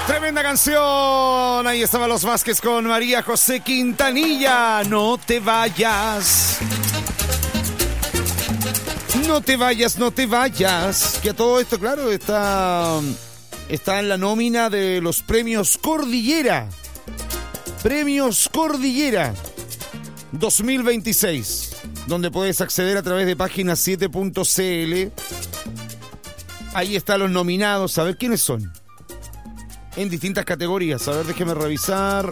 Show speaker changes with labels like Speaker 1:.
Speaker 1: Tremenda canción. Ahí estaban los Vázquez con María José Quintanilla. No te vayas. No te vayas, no te vayas. Que a todo esto, claro, está en la nómina de los premios Cordillera. Premios Cordillera 2026. Donde puedes acceder a través de página 7.cl. Ahí están los nominados. A ver quiénes son. En distintas categorías. A ver, déjeme revisar.